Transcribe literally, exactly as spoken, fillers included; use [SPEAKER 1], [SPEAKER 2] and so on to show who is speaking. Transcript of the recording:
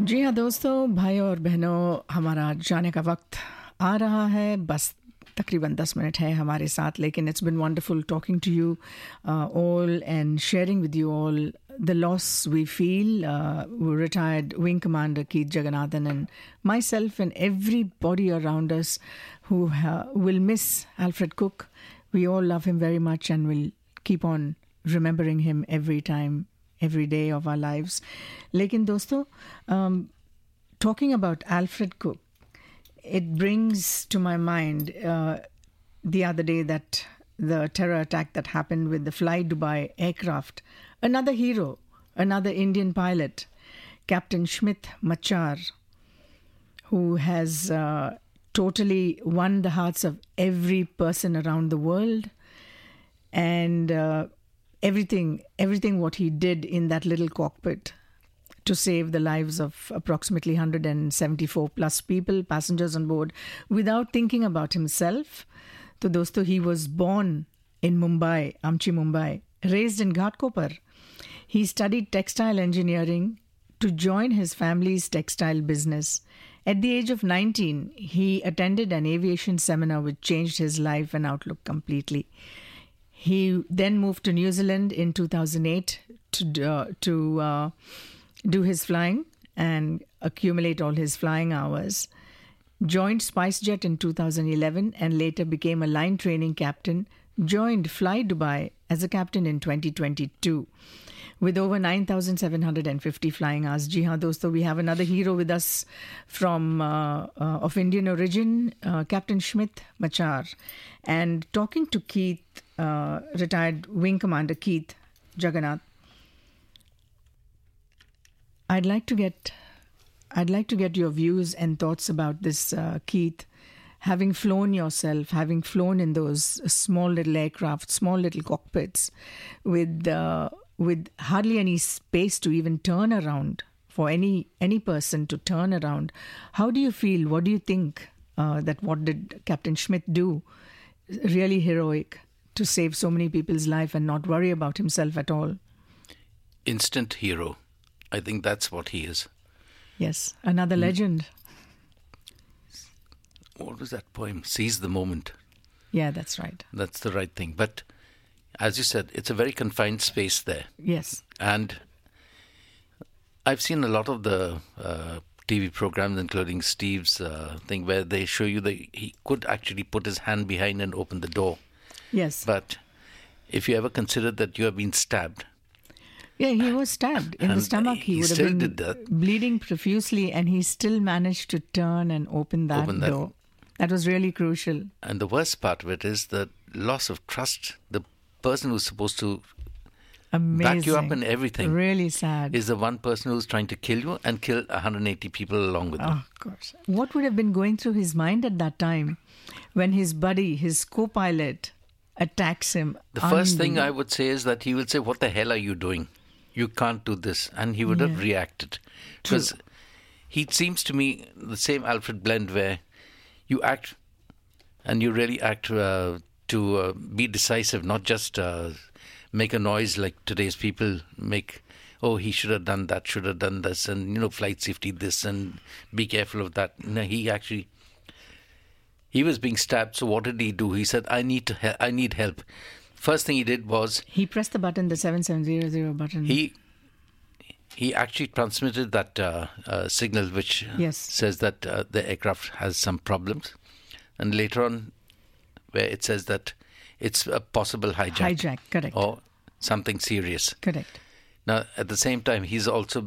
[SPEAKER 1] जी हाँ दोस्तों, भाई और बहनों, हमारा जाने का वक्त आ रहा है. बस तकरीबन दस मिनट है हमारे साथ, लेकिन it's been wonderful talking to you all and sharing with you all the loss we feel. Uh, retired Wing Commander Keith Jagannathan and myself and everybody around us who uh, will miss Alfred Cook. We all love him very much and will keep on remembering him every time, every day of our lives. Lekin dosto, um, talking about Alfred Cook, it brings to my mind uh, the other day that the terror attack that happened with the Fly Dubai aircraft. Another hero, another Indian pilot, Captain Schmith Machar, who has uh, totally won the hearts of every person around the world. And uh, everything, everything what he did in that little cockpit to save the lives of approximately one hundred seventy-four plus people, passengers on board, without thinking about himself. So, dosto, he was born in Mumbai, Amchi, Mumbai, raised in Ghatkopar. He studied textile engineering to join his family's textile business. At the age of nineteen, he attended an aviation seminar which changed his life and outlook completely. He then moved to New Zealand in two thousand eight to, uh, to uh, do his flying and accumulate all his flying hours. Joined SpiceJet in two thousand eleven and later became a line training captain. Joined Fly Dubai as a captain in twenty twenty-two. With over nine thousand seven hundred fifty flying hours. Ji haan, dosto, we have another hero with us from uh, uh, of Indian origin, uh, Captain Schmith Machar. And talking to Keith, uh, retired Wing Commander Keith Jagannath, I'd like to get, I'd like to get your views and thoughts about this, uh, Keith. Having flown yourself, having flown in those small little aircraft, small little cockpits, with uh, with hardly any space to even turn around for any any person to turn around. How do you feel? What do you think uh, that what did Captain Schmidt do? Really heroic to save so many people's life and not worry about himself at all.
[SPEAKER 2] Instant hero. I think that's what he is.
[SPEAKER 1] Yes, another mm. legend.
[SPEAKER 2] What was that poem? Seize the moment.
[SPEAKER 1] Yeah, that's right.
[SPEAKER 2] That's the right thing. But as you said, it's a very confined space there.
[SPEAKER 1] Yes.
[SPEAKER 2] And I've seen a lot of the uh, T V programs, including Steve's uh, thing, where they show you that he could actually put his hand behind and open the door.
[SPEAKER 1] Yes.
[SPEAKER 2] But if you ever consider that you have been stabbed.
[SPEAKER 1] Yeah, he was stabbed in the stomach. He, he would have been bleeding profusely, and he still managed to turn and open that, open that door. That was really crucial.
[SPEAKER 2] And the worst part of it is the loss of trust. The person who's supposed to
[SPEAKER 1] Amazing.
[SPEAKER 2] back you up in everything
[SPEAKER 1] really sad
[SPEAKER 2] is the one person who's trying to kill you and kill one hundred eighty people along with
[SPEAKER 1] oh,
[SPEAKER 2] them.
[SPEAKER 1] Of course. What would have been going through his mind at that time when his buddy, his co-pilot, attacks him?
[SPEAKER 2] The first thing I would say is that he will say, "What the hell are you doing? You can't do this." And he would yeah. have reacted. Because he seems to me the same Alfred Blend where you act and you really act uh, to uh, be decisive, not just uh, make a noise like today's people make. Oh, he should have done that, should have done this, and, you know, flight safety this, and be careful of that. No, he actually, he was being stabbed. So what did he do? He said, I need to, he- I need help. First thing he did was...
[SPEAKER 1] He pressed the button, the seven seven zero zero button.
[SPEAKER 2] He he actually transmitted that uh, uh, signal which
[SPEAKER 1] yes.
[SPEAKER 2] says that uh, the aircraft has some problems. And later on, where it says that it's a possible hijack.
[SPEAKER 1] Hijack, correct.
[SPEAKER 2] Or something serious.
[SPEAKER 1] Correct.
[SPEAKER 2] Now, at the same time, he's also